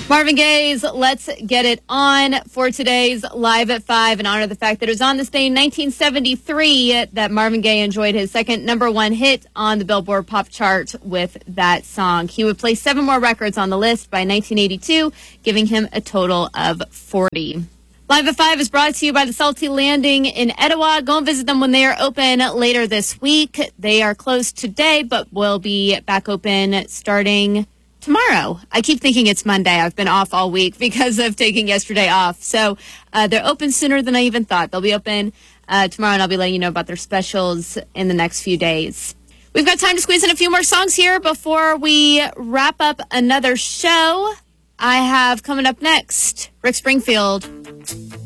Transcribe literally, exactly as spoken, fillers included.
Marvin Gaye's Let's Get It On for today's Live at five in honor of the fact that it was on this day in nineteen seventy-three that Marvin Gaye enjoyed his second number one hit on the Billboard Pop Chart with that song. He would place seven more records on the list by nineteen eighty-two, giving him a total of forty. Live at five is brought to you by the Salty Landing in Etowah. Go and visit them when they are open later this week. They are closed today, but will be back open starting tomorrow. I keep thinking it's Monday. I've been off all week because of taking yesterday off. So uh, they're open sooner than I even thought. They'll be open uh, tomorrow, and I'll be letting you know about their specials in the next few days. We've got time to squeeze in a few more songs here before we wrap up another show. I have coming up next, Rick Springfield.